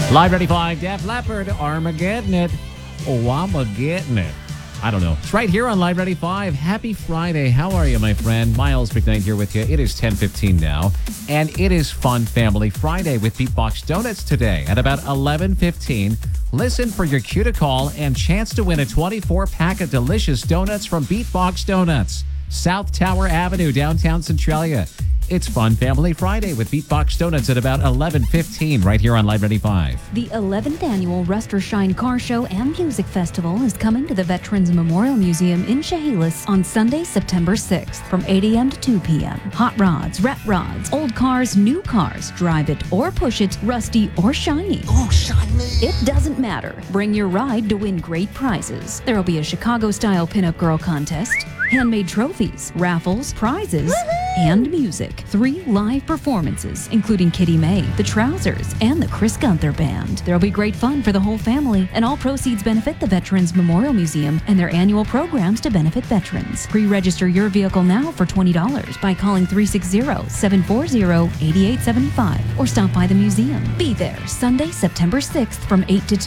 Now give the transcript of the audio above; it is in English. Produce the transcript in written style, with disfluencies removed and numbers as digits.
Live Ready 5, Def Leppard, Armageddon it. Oh, I'm getting it. I don't know. It's right here on Live Ready 5. Happy Friday. How are you, my friend? Miles McKnight here with you. It is 10:15 now, and it is Fun Family Friday with Beatbox Donuts today at about 11:15. Listen for your cue to call and chance to win a 24-pack of delicious donuts from Beatbox Donuts, South Tower Avenue, downtown Centralia. It's Fun Family Friday with Beatbox Donuts at about 11:15 right here on Live Ready 5. The 11th annual Rust or Shine Car Show and Music Festival is coming to the Veterans Memorial Museum in Chehalis on Sunday, September 6th from 8 a.m. to 2 p.m. Hot rods, rat rods, old cars, new cars, drive it or push it, rusty or shiny. Oh, shiny! It doesn't matter. Bring your ride to win great prizes. There will be a Chicago-style pinup girl contest, handmade trophies, raffles, prizes, and music. 3 live performances, including Kitty May, The Trousers, and the Chris Gunther Band. There'll be great fun for the whole family, and all proceeds benefit the Veterans Memorial Museum and their annual programs to benefit veterans. Pre-register your vehicle now for $20 by calling 360-740-8875 or stop by the museum. Be there Sunday, September 6th from 8 to 2.